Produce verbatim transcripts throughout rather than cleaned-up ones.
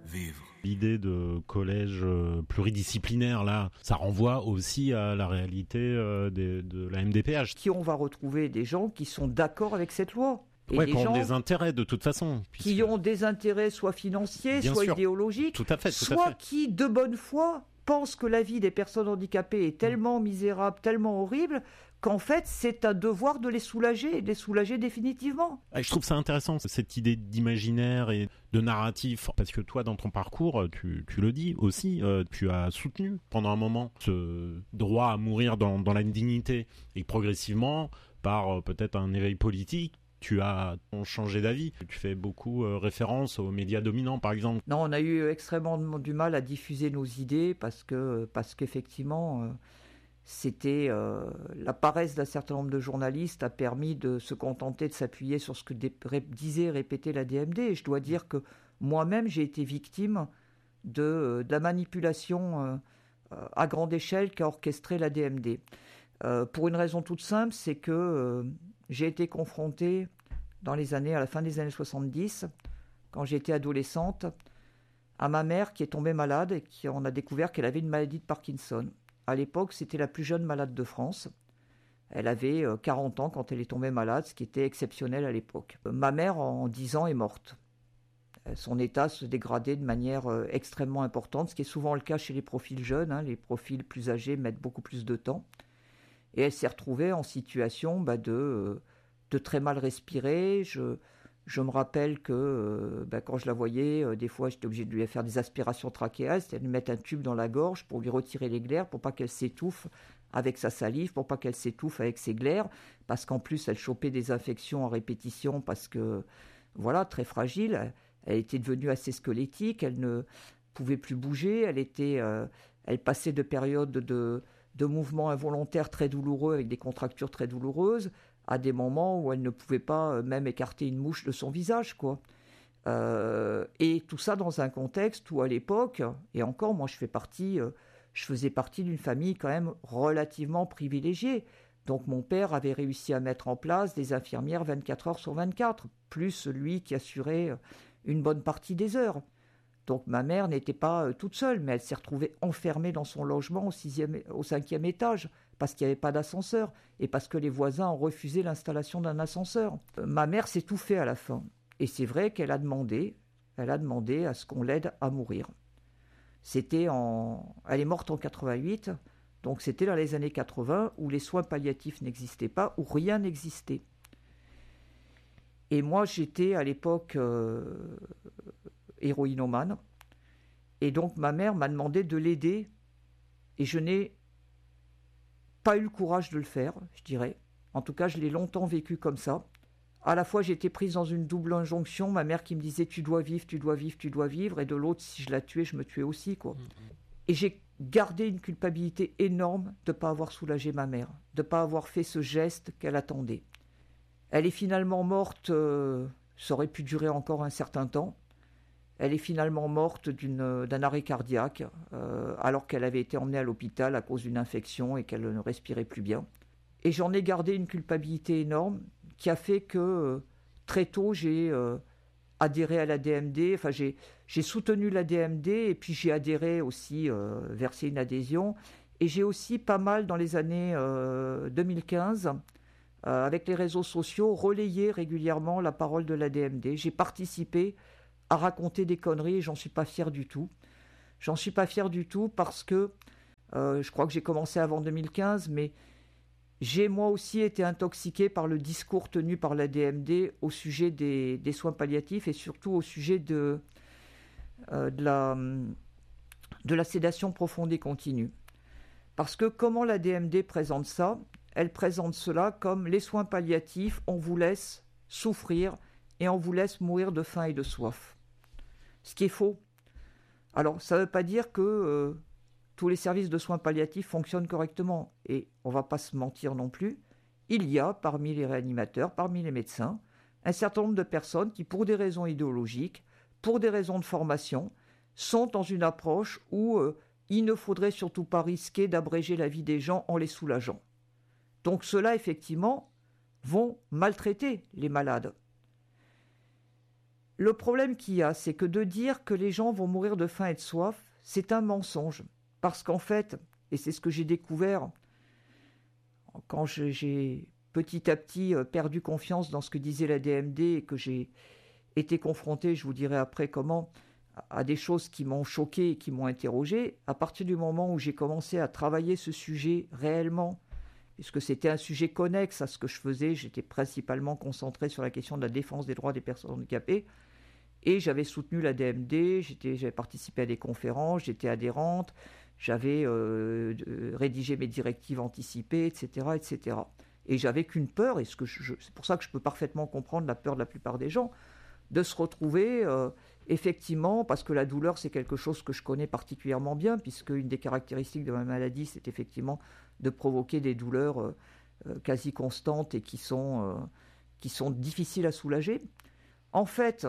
vivre. L'idée de collège euh, pluridisciplinaire, là, ça renvoie aussi à la réalité euh, des, de la M D P H. Qui on va retrouver des gens qui sont d'accord avec cette loi. Et ouais, des qui ont des intérêts de toute façon. Puisque... Qui ont des intérêts soit financiers, Bien soit sûr. idéologiques, tout à fait, tout soit à fait. qui, de bonne foi, pensent que la vie des personnes handicapées est tellement misérable, tellement horrible, qu'en fait, c'est un devoir de les soulager, et de les soulager définitivement. Je trouve ça intéressant, cette idée d'imaginaire et de narratif, parce que toi, dans ton parcours, tu, tu le dis aussi, euh, tu as soutenu pendant un moment ce droit à mourir dans, dans la dignité, et progressivement, par euh, peut-être un éveil politique, tu as changé d'avis. Tu fais beaucoup euh, référence aux médias dominants, par exemple. Non, on a eu extrêmement du mal à diffuser nos idées parce que parce qu'effectivement, euh, c'était euh, la paresse d'un certain nombre de journalistes a permis de se contenter de s'appuyer sur ce que dé- ré- disait et répétait la D M D. Et je dois dire que moi-même, j'ai été victime de, de la manipulation euh, à grande échelle qu'a orchestrée la D M D. Euh, pour une raison toute simple, c'est que euh, j'ai été confrontée dans les années, à la fin des années soixante-dix, quand j'étais adolescente, à ma mère qui est tombée malade et qui on a découvert qu'elle avait une maladie de Parkinson. À l'époque, c'était la plus jeune malade de France. Elle avait euh, quarante ans quand elle est tombée malade, ce qui était exceptionnel à l'époque. Euh, ma mère, en dix ans, est morte. Euh, son état se dégradait de manière euh, extrêmement importante, ce qui est souvent le cas chez les profils jeunes. Hein. Les profils plus âgés mettent beaucoup plus de temps. Et elle s'est retrouvée en situation bah, de, euh, de très mal respirer. Je, je me rappelle que euh, bah, quand je la voyais, euh, des fois j'étais obligé de lui faire des aspirations trachéales, c'est-à-dire de lui mettre un tube dans la gorge pour lui retirer les glaires, pour pas qu'elle s'étouffe avec sa salive, pour pas qu'elle s'étouffe avec ses glaires, parce qu'en plus elle chopait des infections en répétition, parce que, voilà, très fragile. Elle, elle était devenue assez squelettique, elle ne pouvait plus bouger, elle, était, euh, elle passait de périodes de... de mouvements involontaires très douloureux avec des contractures très douloureuses, à des moments où elle ne pouvait pas même écarter une mouche de son visage, quoi. Euh, et tout ça dans un contexte où, à l'époque, et encore, moi, je fais partie, euh, je faisais partie d'une famille quand même relativement privilégiée. Donc, mon père avait réussi à mettre en place des infirmières vingt-quatre heures sur vingt-quatre, plus celui qui assurait une bonne partie des heures. Donc ma mère n'était pas euh, toute seule, mais elle s'est retrouvée enfermée dans son logement au, sixième, au cinquième étage, parce qu'il n'y avait pas d'ascenseur, et parce que les voisins ont refusé l'installation d'un ascenseur. Euh, ma mère s'est tout fait à la fin. Et c'est vrai qu'elle a demandé, elle a demandé à ce qu'on l'aide à mourir. C'était en... Elle est morte en quatre-vingt-huit, donc c'était dans les années quatre-vingts, où les soins palliatifs n'existaient pas, où rien n'existait. Et moi, j'étais à l'époque... Euh... héroïnomane, et donc ma mère m'a demandé de l'aider, et je n'ai pas eu le courage de le faire, je dirais. En tout cas, je l'ai longtemps vécu comme ça. À la fois, j'étais prise dans une double injonction, ma mère qui me disait « tu dois vivre, tu dois vivre, tu dois vivre », et de l'autre, si je la tuais, je me tuais aussi, quoi. Mmh. Et j'ai gardé une culpabilité énorme de ne pas avoir soulagé ma mère, de ne pas avoir fait ce geste qu'elle attendait. Elle est finalement morte, euh, ça aurait pu durer encore un certain temps. Elle est finalement morte d'une, d'un arrêt cardiaque, euh, alors qu'elle avait été emmenée à l'hôpital à cause d'une infection et qu'elle ne respirait plus bien. Et j'en ai gardé une culpabilité énorme qui a fait que euh, très tôt j'ai euh, adhéré à la D M D, enfin j'ai, j'ai soutenu la D M D et puis j'ai adhéré aussi, euh, versé une adhésion. Et j'ai aussi pas mal dans les années euh, deux mille quinze, euh, avec les réseaux sociaux, relayé régulièrement la parole de la D M D. J'ai participé à raconter des conneries et j'en suis pas fier du tout. J'en suis pas fier du tout parce que euh, je crois que j'ai commencé avant deux mille quinze, mais j'ai moi aussi été intoxiqué par le discours tenu par la D M D au sujet des, des soins palliatifs et surtout au sujet de, euh, de, la, de la sédation profonde et continue. Parce que comment la D M D présente ça ? Elle présente cela comme les soins palliatifs, on vous laisse souffrir et on vous laisse mourir de faim et de soif. Ce qui est faux. Alors, ça ne veut pas dire que euh, tous les services de soins palliatifs fonctionnent correctement. Et on ne va pas se mentir non plus. Il y a, parmi les réanimateurs, parmi les médecins, un certain nombre de personnes qui, pour des raisons idéologiques, pour des raisons de formation, sont dans une approche où euh, il ne faudrait surtout pas risquer d'abréger la vie des gens en les soulageant. Donc ceux-là, effectivement, vont maltraiter les malades. le problème qu'il y a, c'est que de dire que les gens vont mourir de faim et de soif, c'est un mensonge. Parce qu'en fait, et c'est ce que j'ai découvert quand je, j'ai petit à petit perdu confiance dans ce que disait la D M D et que j'ai été confronté, je vous dirai après comment, à des choses qui m'ont choqué et qui m'ont interrogé, à partir du moment où j'ai commencé à travailler ce sujet réellement, puisque c'était un sujet connexe à ce que je faisais, j'étais principalement concentré sur la question de la défense des droits des personnes handicapées, et j'avais soutenu la D M D, j'étais, j'avais participé à des conférences, j'étais adhérente, j'avais euh, rédigé mes directives anticipées, et cetera, et cetera. Et j'avais qu'une peur, et ce que je, c'est pour ça que je peux parfaitement comprendre la peur de la plupart des gens, de se retrouver euh, effectivement, parce que la douleur c'est quelque chose que je connais particulièrement bien, puisque une des caractéristiques de ma maladie c'est effectivement de provoquer des douleurs euh, euh, quasi constantes et qui sont, euh, qui sont difficiles à soulager. En fait,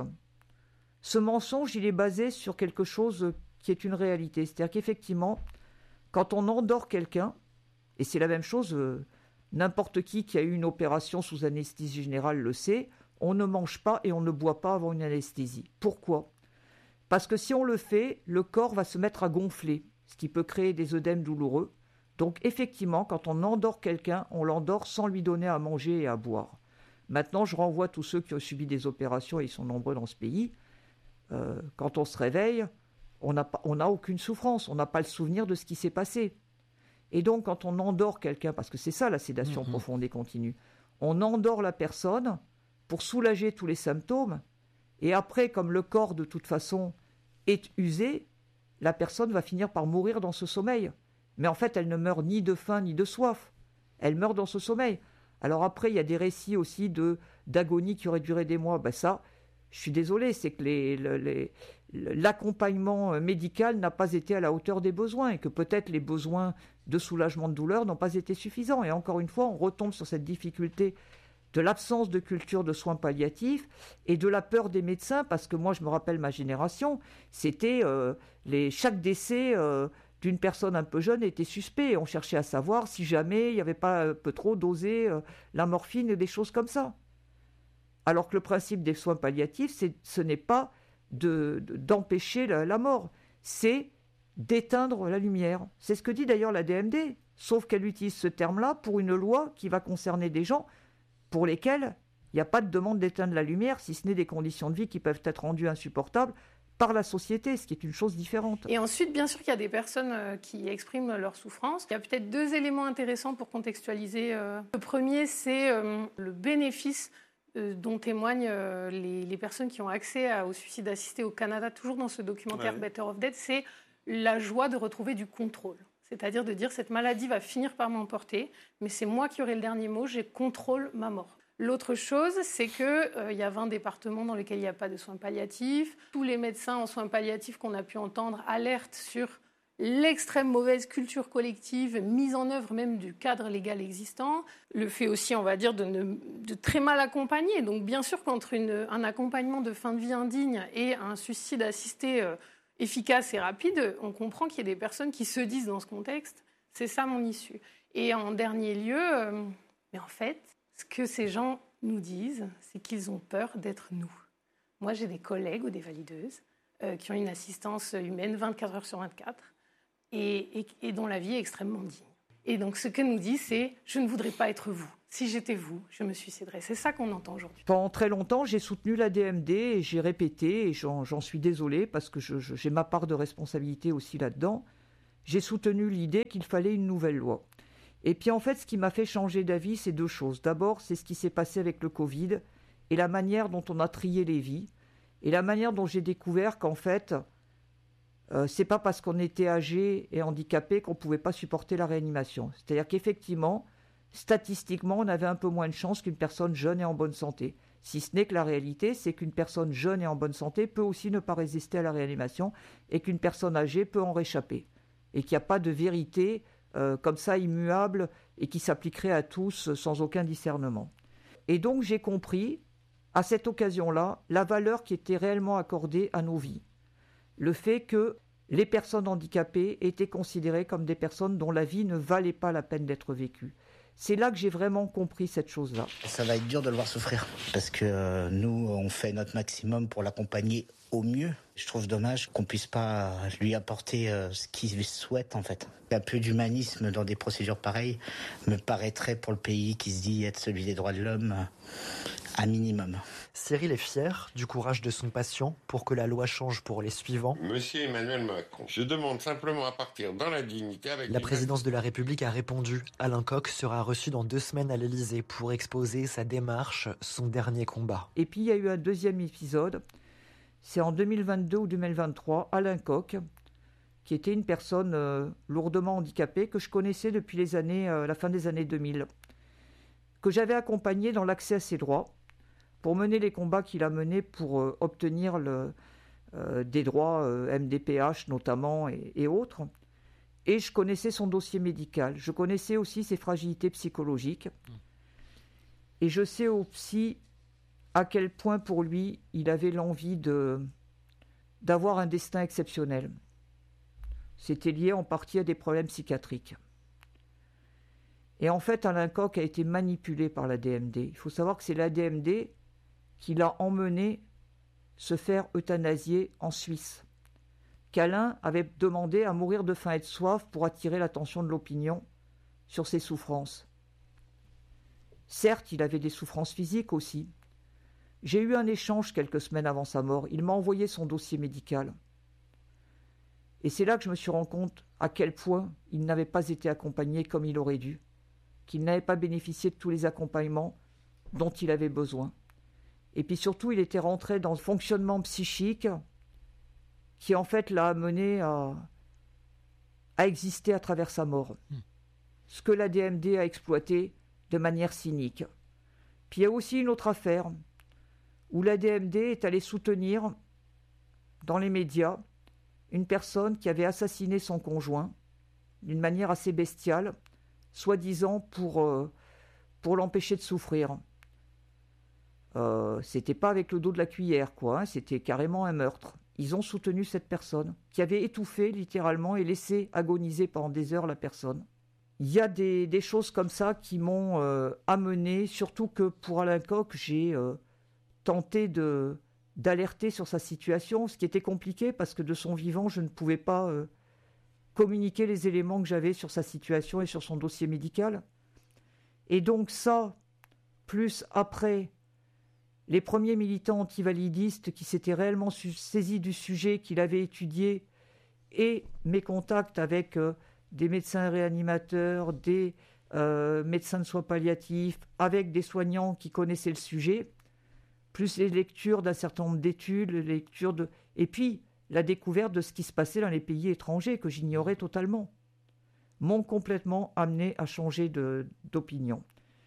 ce mensonge il est basé sur quelque chose qui est une réalité, c'est-à-dire qu'effectivement, quand on endort quelqu'un, et c'est la même chose, euh, n'importe qui qui a eu une opération sous anesthésie générale le sait, on ne mange pas et on ne boit pas avant une anesthésie. Pourquoi ? Parce que si on le fait, le corps va se mettre à gonfler, ce qui peut créer des œdèmes douloureux. Donc effectivement, quand on endort quelqu'un, on l'endort sans lui donner à manger et à boire. Maintenant, je renvoie tous ceux qui ont subi des opérations, et ils sont nombreux dans ce pays, euh, quand on se réveille, on n'a pas, on n'a aucune souffrance, on n'a pas le souvenir de ce qui s'est passé. Et donc, quand on endort quelqu'un, parce que c'est ça la sédation mmh. profonde et continue, on endort la personne pour soulager tous les symptômes, et après, comme le corps, de toute façon, est usé, la personne va finir par mourir dans ce sommeil. Mais en fait, elle ne meurt ni de faim ni de soif. Elle meurt dans ce sommeil. Alors après, il y a des récits aussi de, d'agonie qui auraient duré des mois. Ben ça, je suis désolé, c'est que les, les, l'accompagnement médical n'a pas été à la hauteur des besoins, et que peut-être les besoins de soulagement de douleur n'ont pas été suffisants. Et encore une fois, on retombe sur cette difficulté de l'absence de culture de soins palliatifs et de la peur des médecins, parce que moi, je me rappelle ma génération, c'était euh, les, chaque décès euh, d'une personne un peu jeune était suspect. On cherchait à savoir si jamais il n'y avait pas un peu trop dosé euh, la morphine et des choses comme ça. Alors que le principe des soins palliatifs, c'est, ce n'est pas de, de, d'empêcher la, la mort, c'est d'éteindre la lumière. C'est ce que dit d'ailleurs la D M D, sauf qu'elle utilise ce terme-là pour une loi qui va concerner des gens pour lesquels il n'y a pas de demande d'éteindre la lumière, si ce n'est des conditions de vie qui peuvent être rendues insupportables par la société, ce qui est une chose différente. Et ensuite, bien sûr qu'il y a des personnes euh, qui expriment leur souffrance. Il y a peut-être deux éléments intéressants pour contextualiser. Euh. Le premier, c'est euh, le bénéfice euh, dont témoignent euh, les, les personnes qui ont accès à, au suicide assisté au Canada, toujours dans ce documentaire ouais. Better of Dead, c'est la joie de retrouver du contrôle. C'est-à-dire de dire cette maladie va finir par m'emporter, mais c'est moi qui aurai le dernier mot, je contrôle ma mort. L'autre chose, c'est qu'il euh, y a vingt départements dans lesquels il n'y a pas de soins palliatifs. Tous les médecins en soins palliatifs qu'on a pu entendre alertent sur l'extrême mauvaise culture collective, mise en œuvre même du cadre légal existant. Le fait aussi, on va dire, de, ne, de très mal accompagner. Donc bien sûr qu'entre une, un accompagnement de fin de vie indigne et un suicide assisté euh, efficace et rapide, on comprend qu'il y a des personnes qui se disent dans ce contexte, c'est ça mon issue. Et en dernier lieu, euh, mais en fait, ce que ces gens nous disent, c'est qu'ils ont peur d'être nous. Moi, j'ai des collègues ou des valideuses euh, qui ont une assistance humaine vingt-quatre heures sur vingt-quatre et, et, et dont la vie est extrêmement digne. Et donc, ce qu'elles nous disent, c'est « je ne voudrais pas être vous. Si j'étais vous, je me suiciderais ». C'est ça qu'on entend aujourd'hui. Pendant très longtemps, j'ai soutenu la D M D et j'ai répété, et j'en, j'en suis désolé parce que je, je, j'ai ma part de responsabilité aussi là-dedans, j'ai soutenu l'idée qu'il fallait une nouvelle loi. Et puis en fait, ce qui m'a fait changer d'avis, c'est deux choses. D'abord, c'est ce qui s'est passé avec le Covid et la manière dont on a trié les vies et la manière dont j'ai découvert qu'en fait, euh, c'est pas parce qu'on était âgé et handicapé qu'on pouvait pas supporter la réanimation. C'est-à-dire qu'effectivement, statistiquement, on avait un peu moins de chance qu'une personne jeune et en bonne santé. Si ce n'est que la réalité, c'est qu'une personne jeune et en bonne santé peut aussi ne pas résister à la réanimation et qu'une personne âgée peut en réchapper. Et qu'il n'y a pas de vérité euh, comme ça immuable et qui s'appliquerait à tous sans aucun discernement. Et donc j'ai compris, à cette occasion-là, la valeur qui était réellement accordée à nos vies. Le fait que les personnes handicapées étaient considérées comme des personnes dont la vie ne valait pas la peine d'être vécue. c'est là que j'ai vraiment compris cette chose-là. Ça va être dur de le voir souffrir, parce que euh, nous, on fait notre maximum pour l'accompagner au mieux. Je trouve dommage qu'on puisse pas lui apporter euh, ce qu'il souhaite, en fait. Un peu d'humanisme dans des procédures pareilles me paraîtrait, pour le pays qui se dit être celui des droits de l'homme, un minimum. Cyril est fier du courage de son patient pour que la loi change pour les suivants. Monsieur Emmanuel Macron, je demande simplement à partir dans la dignité avec... La présidence de la République a répondu. Alain Koch sera reçu dans deux semaines à l'Élysée pour exposer sa démarche, son dernier combat. Et puis il y a eu un deuxième épisode, c'est en deux mille vingt-deux ou deux mille vingt-trois, Alain Koch, qui était une personne euh, lourdement handicapée que je connaissais depuis les années, euh, la fin des années deux mille, que j'avais accompagné dans l'accès à ses droits, pour mener les combats qu'il a menés pour euh, obtenir le, euh, des droits euh, M D P H notamment et, et autres. Et je connaissais son dossier médical. Je connaissais aussi ses fragilités psychologiques. Et je sais aussi à quel point pour lui, il avait l'envie de, d'avoir un destin exceptionnel. C'était lié en partie à des problèmes psychiatriques. Et en fait, Alain Koch a été manipulé par la D M D. Il faut savoir que c'est la D M D qui l'a emmené se faire euthanasier en Suisse. Qu'Alain avait demandé à mourir de faim et de soif pour attirer l'attention de l'opinion sur ses souffrances. Certes, il avait des souffrances physiques aussi. J'ai eu un échange quelques semaines avant sa mort. Il m'a envoyé son dossier médical. Et c'est là que je me suis rendu compte à quel point il n'avait pas été accompagné comme il aurait dû, qu'il n'avait pas bénéficié de tous les accompagnements dont il avait besoin. Et puis surtout, il était rentré dans le fonctionnement psychique qui en fait l'a amené à, à exister à travers sa mort. Mmh. Ce que la D M D a exploité de manière cynique. Puis il y a aussi une autre affaire où la D M D est allée soutenir dans les médias une personne qui avait assassiné son conjoint d'une manière assez bestiale, soi-disant pour, euh, pour l'empêcher de souffrir. Euh, c'était pas avec le dos de la cuillère, quoi, hein, c'était carrément un meurtre. Ils ont soutenu cette personne qui avait étouffé littéralement et laissé agoniser pendant des heures la personne. Il y a des, des choses comme ça qui m'ont euh, amené, surtout que pour Alain Koch, j'ai euh, tenté de, d'alerter sur sa situation, ce qui était compliqué parce que de son vivant, je ne pouvais pas euh, communiquer les éléments que j'avais sur sa situation et sur son dossier médical. Et donc ça, plus après les premiers militants antivalidistes qui s'étaient réellement su- saisis du sujet, qu'il avait étudié, et mes contacts avec euh, des médecins réanimateurs, des euh, médecins de soins palliatifs, avec des soignants qui connaissaient le sujet, plus les lectures d'un certain nombre d'études, les lectures de... et puis la découverte de ce qui se passait dans les pays étrangers, que j'ignorais totalement, m'ont complètement amené à changer de, d'opinion.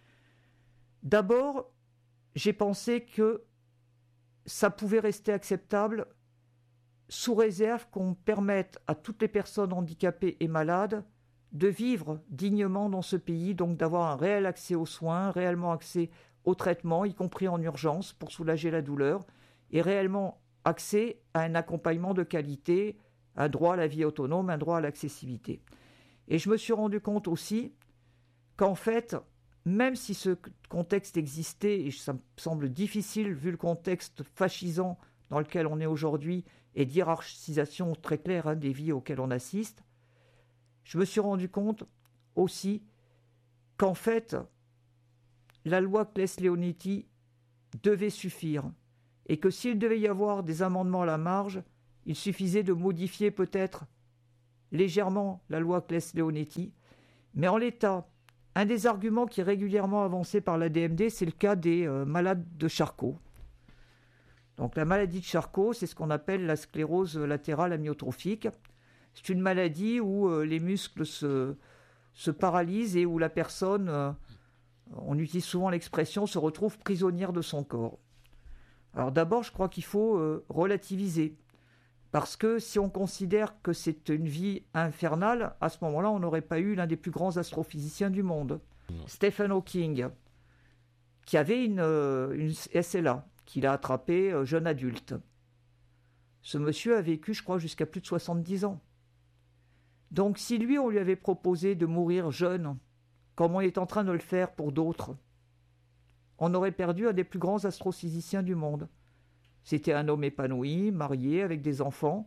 D'abord, j'ai pensé que ça pouvait rester acceptable sous réserve qu'on permette à toutes les personnes handicapées et malades de vivre dignement dans ce pays, donc d'avoir un réel accès aux soins, réellement accès au traitement, y compris en urgence, pour soulager la douleur, et réellement accès à un accompagnement de qualité, un droit à la vie autonome, un droit à l'accessibilité. Et je me suis rendu compte aussi qu'en fait, même si ce contexte existait, et ça me semble difficile vu le contexte fascisant dans lequel on est aujourd'hui, et d'hierarchisation très claire hein, des vies auxquelles on assiste, je me suis rendu compte aussi qu'en fait, la loi Claes-Leonetti devait suffire, et que s'il devait y avoir des amendements à la marge, il suffisait de modifier peut-être légèrement la loi Claes-Leonetti, mais en l'état, un des arguments qui est régulièrement avancé par la D M D, c'est le cas des euh, malades de Charcot. Donc la maladie de Charcot, c'est ce qu'on appelle la sclérose latérale amyotrophique. C'est une maladie où euh, les muscles se, se paralysent et où la personne, euh, on utilise souvent l'expression, se retrouve prisonnière de son corps. Alors d'abord, je crois qu'il faut euh, relativiser. Parce que si on considère que c'est une vie infernale, à ce moment-là, on n'aurait pas eu l'un des plus grands astrophysiciens du monde. Non. Stephen Hawking, qui avait une, une S L A, qu'il a attrapée jeune adulte. Ce monsieur a vécu, je crois, jusqu'à plus de soixante-dix ans. Donc si lui, on lui avait proposé de mourir jeune, comme on est en train de le faire pour d'autres, on aurait perdu un des plus grands astrophysiciens du monde. C'était un homme épanoui, marié, avec des enfants,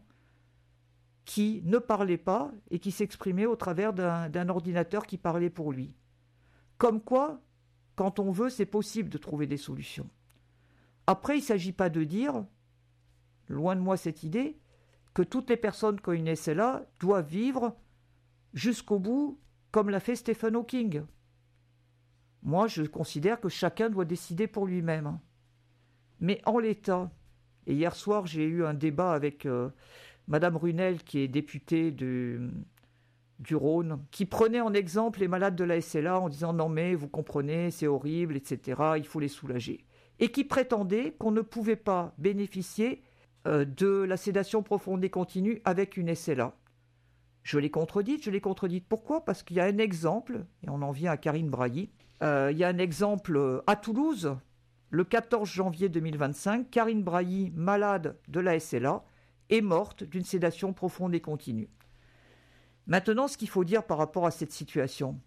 qui ne parlait pas et qui s'exprimait au travers d'un, d'un ordinateur qui parlait pour lui. Comme quoi, quand on veut, c'est possible de trouver des solutions. Après, il ne s'agit pas de dire, loin de moi cette idée, que toutes les personnes qui ont une S L A doivent vivre jusqu'au bout, comme l'a fait Stephen Hawking. Moi, je considère que chacun doit décider pour lui-même. Mais en l'état, et hier soir, j'ai eu un débat avec euh, Madame Runel, qui est députée du, du Rhône, qui prenait en exemple les malades de la S L A en disant « Non mais, vous comprenez, c'est horrible, et cetera, il faut les soulager ». Et qui prétendait qu'on ne pouvait pas bénéficier euh, de la sédation profonde et continue avec une S L A. Je l'ai contredite, je l'ai contredite. Pourquoi ? Parce qu'il y a un exemple, et on en vient à Karine Brailly, euh, il y a un exemple à Toulouse, le quatorze janvier deux mille vingt-cinq, Karine Brailly, malade de la S L A, est morte d'une sédation profonde et continue. Maintenant, ce qu'il faut dire par rapport à cette situation,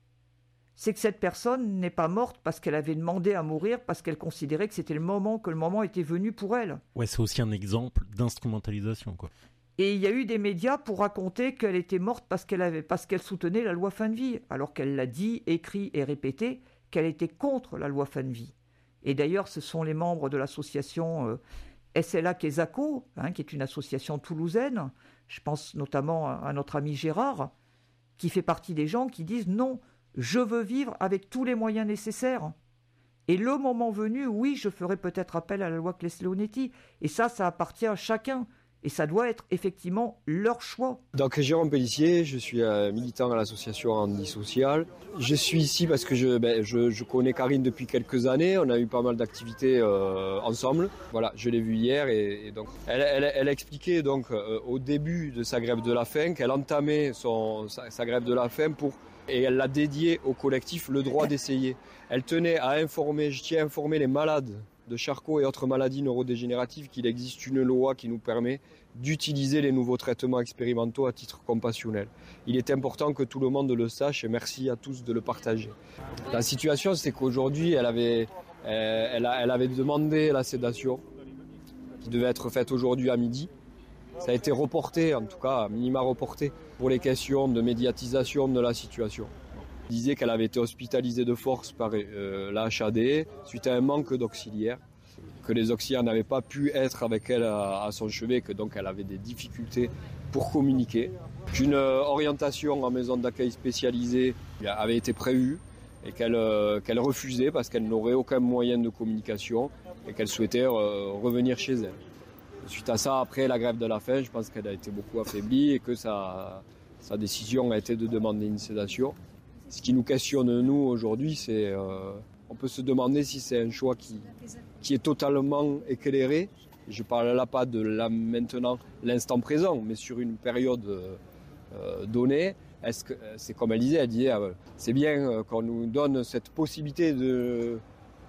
c'est que cette personne n'est pas morte parce qu'elle avait demandé à mourir, parce qu'elle considérait que c'était le moment, que le moment était venu pour elle. Ouais, c'est aussi un exemple d'instrumentalisation, quoi. Et il y a eu des médias pour raconter qu'elle était morte parce qu'elle avait, parce qu'elle soutenait la loi fin de vie, alors qu'elle l'a dit, écrit et répété qu'elle était contre la loi fin de vie. Et d'ailleurs, ce sont les membres de l'association euh, S L A Quesaco, hein, qui est une association toulousaine, je pense notamment à, à notre ami Gérard, qui fait partie des gens qui disent non, je veux vivre avec tous les moyens nécessaires. Et le moment venu, oui, je ferai peut-être appel à la loi Claes-Leonetti. Et ça, ça appartient à chacun. Et ça doit être effectivement leur choix. Donc Jérôme Pellissier, je suis euh, militant à l'association Handy Social. Je suis ici parce que je, ben, je, je connais Karine depuis quelques années. On a eu pas mal d'activités euh, ensemble. Voilà, je l'ai vue hier et, et donc elle, elle, elle a expliqué donc euh, au début de sa grève de la faim qu'elle entamait son, sa, sa grève de la faim pour et elle l'a dédié au collectif Le Droit d'Essayer. Elle tenait à informer, je tiens à informer les malades de Charcot et autres maladies neurodégénératives qu'il existe une loi qui nous permet d'utiliser les nouveaux traitements expérimentaux à titre compassionnel. Il est important que tout le monde le sache et merci à tous de le partager. La situation, c'est qu'aujourd'hui, elle avait, elle, a, elle avait demandé la sédation qui devait être faite aujourd'hui à midi. Ça a été reporté, en tout cas, à minima reporté, pour les questions de médiatisation de la situation. Elle disait qu'elle avait été hospitalisée de force par euh, la H A D suite à un manque d'auxiliaires, que les auxiliaires n'avaient pas pu être avec elle à, à son chevet, que donc elle avait des difficultés pour communiquer, qu'une euh, orientation en maison d'accueil spécialisée avait été prévue et qu'elle, euh, qu'elle refusait parce qu'elle n'aurait aucun moyen de communication et qu'elle souhaitait euh, revenir chez elle. Suite à ça, après la grève de la faim, je pense qu'elle a été beaucoup affaiblie et que sa, sa décision a été de demander une sédation. Ce qui nous questionne, nous, aujourd'hui, c'est... Euh, on peut se demander si c'est un choix qui, qui est totalement éclairé. Je ne parle là pas de là, maintenant, l'instant présent, mais sur une période euh, donnée. Est-ce que, c'est comme elle disait, elle disait euh, c'est bien qu'on nous donne cette possibilité de,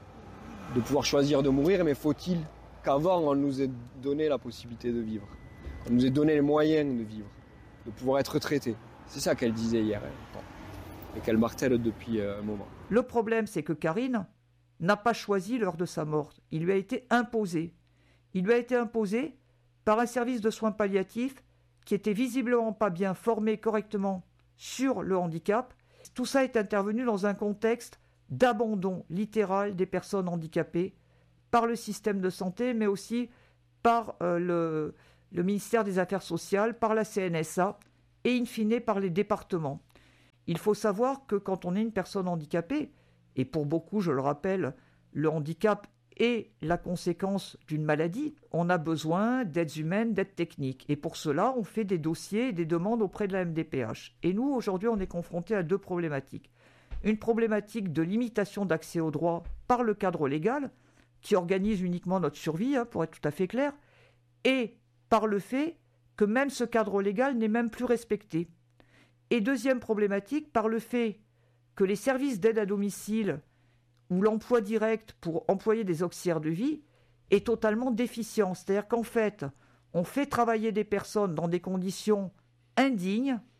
de pouvoir choisir de mourir, mais faut-il qu'avant, on nous ait donné la possibilité de vivre, qu'on nous ait donné les moyens de vivre, de pouvoir être traité. C'est ça qu'elle disait hier. Hein. Et qu'elle martèle depuis un moment. Le problème, c'est que Karine n'a pas choisi l'heure de sa mort. Il lui a été imposé. Il lui a été imposé par un service de soins palliatifs qui était visiblement pas bien formé correctement sur le handicap. Tout ça est intervenu dans un contexte d'abandon littéral des personnes handicapées par le système de santé, mais aussi par euh, le, le ministère des Affaires sociales, par la C N S A et in fine par les départements. Il faut savoir que quand on est une personne handicapée, et pour beaucoup, je le rappelle, le handicap est la conséquence d'une maladie, on a besoin d'aides humaines, d'aides techniques. Et pour cela, on fait des dossiers et des demandes auprès de la M D P H. Et nous, aujourd'hui, on est confrontés à deux problématiques. Une problématique de limitation d'accès aux droits par le cadre légal, qui organise uniquement notre survie, hein, pour être tout à fait clair, et par le fait que même ce cadre légal n'est même plus respecté. Et deuxième problématique, par le fait que les services d'aide à domicile ou l'emploi direct pour employer des auxiliaires de vie est totalement déficient. C'est-à-dire qu'en fait, on fait travailler des personnes dans des conditions indignes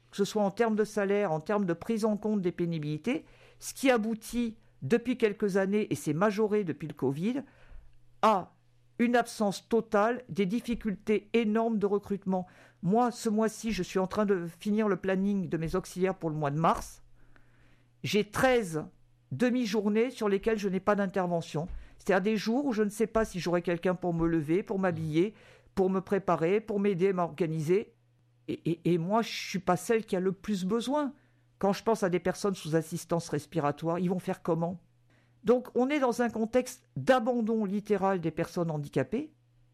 que ce soit en termes de salaire, en termes de prise en compte des pénibilités, ce qui aboutit depuis quelques années, et c'est majoré depuis le Covid, à une absence totale, des difficultés énormes de recrutement. Moi, ce mois-ci, je suis en train de finir le planning de mes auxiliaires pour le mois de mars. J'ai treize demi-journées sur lesquelles je n'ai pas d'intervention. C'est-à-dire des jours où je ne sais pas si j'aurai quelqu'un pour me lever, pour m'habiller, pour me préparer, pour m'aider à m'organiser. Et, et, et moi, je ne suis pas celle qui a le plus besoin. Quand je pense à des personnes sous assistance respiratoire, ils vont faire comment ? Donc, on est dans un contexte d'abandon littéral des personnes handicapées.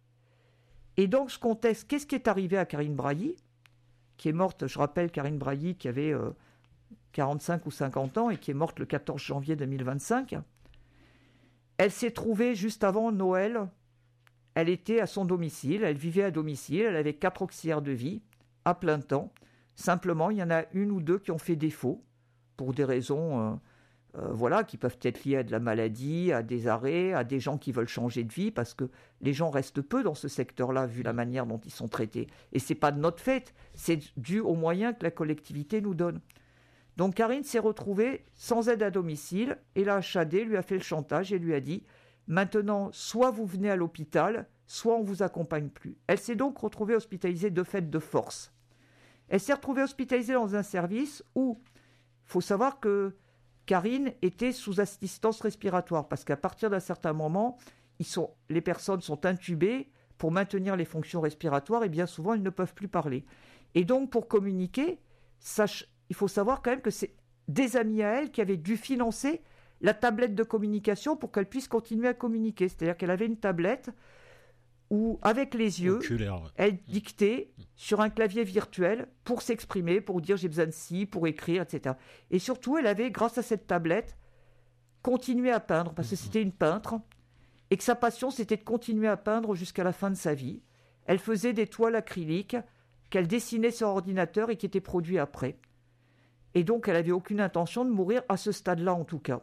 Et dans ce contexte, qu'est-ce qui est arrivé à Karine Brailly, qui est morte, je rappelle, Karine Brailly, qui avait euh, quarante-cinq ou cinquante ans et qui est morte le quatorze janvier deux mille vingt-cinq. Elle s'est trouvée juste avant Noël. Elle était à son domicile, elle vivait à domicile, elle avait quatre auxiliaires de vie à plein temps. Simplement, il y en a une ou deux qui ont fait défaut pour des raisons euh, euh, voilà, qui peuvent être liées à de la maladie, à des arrêts, à des gens qui veulent changer de vie, parce que les gens restent peu dans ce secteur-là, vu la manière dont ils sont traités. Et ce n'est pas de notre fait, c'est dû aux moyens que la collectivité nous donne. Donc Karine s'est retrouvée sans aide à domicile, et la H A D lui a fait le chantage et lui a dit « Maintenant, soit vous venez à l'hôpital, soit on ne vous accompagne plus ». Elle s'est donc retrouvée hospitalisée de fait de force. Elle s'est retrouvée hospitalisée dans un service où, il faut savoir que Karine était sous assistance respiratoire, parce qu'à partir d'un certain moment, ils sont, les personnes sont intubées pour maintenir les fonctions respiratoires, et bien souvent, elles ne peuvent plus parler. Et donc, pour communiquer, sache, il faut savoir quand même que c'est des amis à elle qui avaient dû financer la tablette de communication pour qu'elle puisse continuer à communiquer. C'est-à-dire qu'elle avait une tablette où, avec les yeux, Oculaire, ouais. elle dictait sur un clavier virtuel pour s'exprimer, pour dire j'ai besoin de ci, pour écrire, et cetera. Et surtout, elle avait, grâce à cette tablette, continué à peindre, parce que c'était une peintre, et que sa passion, c'était de continuer à peindre jusqu'à la fin de sa vie. Elle faisait des toiles acryliques qu'elle dessinait sur ordinateur et qui étaient produits après. Et donc, elle n'avait aucune intention de mourir à ce stade-là, en tout cas.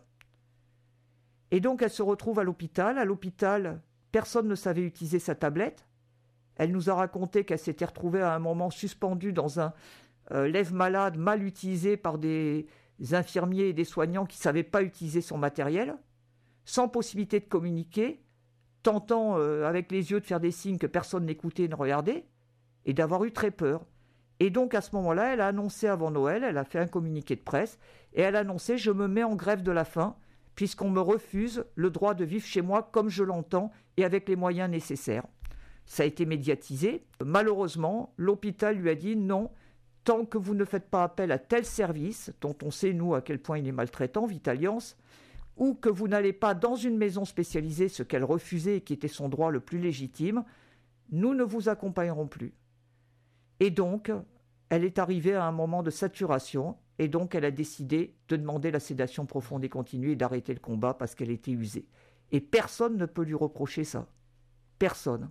Et donc, elle se retrouve à l'hôpital. À l'hôpital, personne ne savait utiliser sa tablette. Elle nous a raconté qu'elle s'était retrouvée à un moment suspendue dans un euh, lève-malade mal utilisé par des infirmiers et des soignants qui ne savaient pas utiliser son matériel, sans possibilité de communiquer, tentant euh, avec les yeux de faire des signes que personne n'écoutait et ne regardait, et d'avoir eu très peur. Et donc, à ce moment-là, elle a annoncé avant Noël, elle a fait un communiqué de presse, et elle a annoncé « Je me mets en grève de la faim, puisqu'on me refuse le droit de vivre chez moi comme je l'entends et avec les moyens nécessaires. » Ça a été médiatisé. Malheureusement, l'hôpital lui a dit « Non, tant que vous ne faites pas appel à tel service, dont on sait, nous, à quel point il est maltraitant, Vitaliance, ou que vous n'allez pas dans une maison spécialisée, ce qu'elle refusait et qui était son droit le plus légitime, nous ne vous accompagnerons plus. » Et donc, elle est arrivée à un moment de saturation, et donc elle a décidé de demander la sédation profonde et continue et d'arrêter le combat parce qu'elle était usée. Et personne ne peut lui reprocher ça. Personne.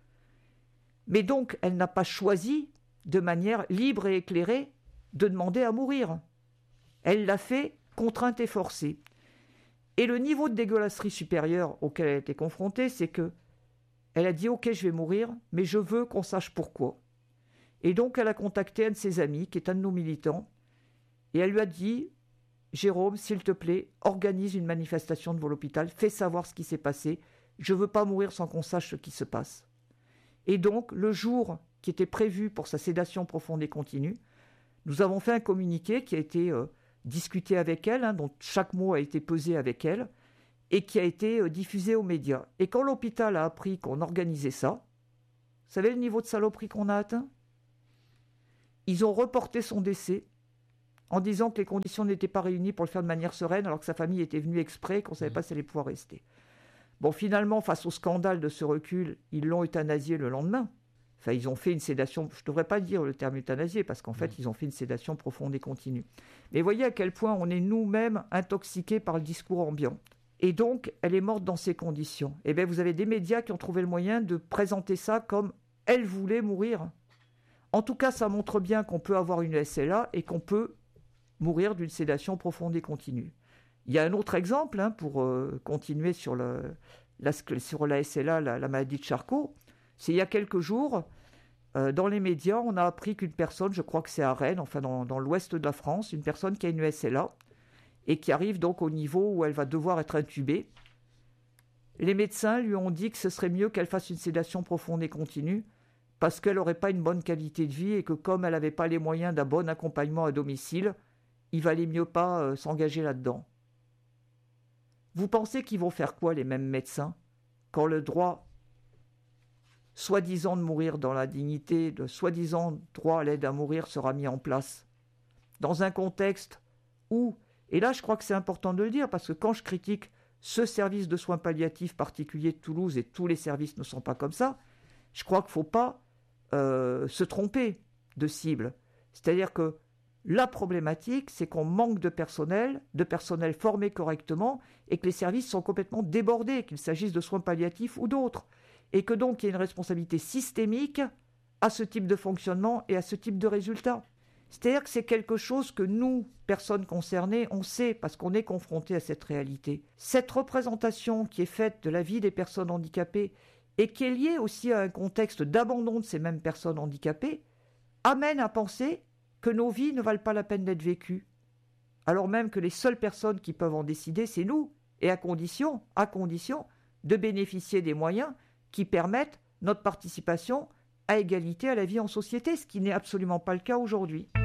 Mais donc, elle n'a pas choisi, de manière libre et éclairée, de demander à mourir. Elle l'a fait contrainte et forcée. Et le niveau de dégueulasserie supérieur auquel elle a été confrontée, c'est que elle a dit « Ok, je vais mourir, mais je veux qu'on sache pourquoi ». Et donc, elle a contacté un de ses amis, qui est un de nos militants, et elle lui a dit « Jérôme, s'il te plaît, organise une manifestation devant l'hôpital, fais savoir ce qui s'est passé, je ne veux pas mourir sans qu'on sache ce qui se passe. » Et donc, le jour qui était prévu pour sa sédation profonde et continue, nous avons fait un communiqué qui a été euh, discuté avec elle, hein, dont chaque mot a été pesé avec elle, et qui a été euh, diffusé aux médias. Et quand l'hôpital a appris qu'on organisait ça, vous savez le niveau de saloperie qu'on a atteint ? Ils ont reporté son décès en disant que les conditions n'étaient pas réunies pour le faire de manière sereine, alors que sa famille était venue exprès et qu'on ne savait pas si elle allait pouvoir rester. Bon, finalement, face au scandale de ce recul, ils l'ont euthanasié le lendemain. Enfin, ils ont fait une sédation, je ne devrais pas dire le terme euthanasié, parce qu'en fait, ils ont fait une sédation profonde et continue. Mais voyez à quel point on est nous-mêmes intoxiqués par le discours ambiant. Et donc, elle est morte dans ces conditions. Eh bien, vous avez des médias qui ont trouvé le moyen de présenter ça comme « elle voulait mourir ». En tout cas, ça montre bien qu'on peut avoir une S L A et qu'on peut mourir d'une sédation profonde et continue. Il y a un autre exemple, hein, pour euh, continuer sur, le, la, sur la S L A, la, la maladie de Charcot. C'est il y a quelques jours, euh, dans les médias, on a appris qu'une personne, je crois que c'est à Rennes, enfin dans, dans l'ouest de la France, une personne qui a une S L A et qui arrive donc au niveau où elle va devoir être intubée. Les médecins lui ont dit que ce serait mieux qu'elle fasse une sédation profonde et continue parce qu'elle n'aurait pas une bonne qualité de vie et que comme elle n'avait pas les moyens d'un bon accompagnement à domicile, il valait mieux pas euh, s'engager là-dedans. Vous pensez qu'ils vont faire quoi, les mêmes médecins, quand le droit, soi-disant de mourir dans la dignité, le soi-disant droit à l'aide à mourir sera mis en place, dans un contexte où, et là je crois que c'est important de le dire, parce que quand je critique ce service de soins palliatifs particulier de Toulouse, et tous les services ne sont pas comme ça, je crois qu'il ne faut pas euh, se tromper de cible. C'est-à-dire que la problématique, c'est qu'on manque de personnel, de personnel formé correctement, et que les services sont complètement débordés, qu'il s'agisse de soins palliatifs ou d'autres. Et que donc il y a une responsabilité systémique à ce type de fonctionnement et à ce type de résultat. C'est-à-dire que c'est quelque chose que nous, personnes concernées, on sait parce qu'on est confrontés à cette réalité. Cette représentation qui est faite de la vie des personnes handicapées et qui est liée aussi à un contexte d'abandon de ces mêmes personnes handicapées, amène à penser que nos vies ne valent pas la peine d'être vécues. Alors même que les seules personnes qui peuvent en décider, c'est nous, et à condition, à condition de bénéficier des moyens qui permettent notre participation à égalité à la vie en société, ce qui n'est absolument pas le cas aujourd'hui.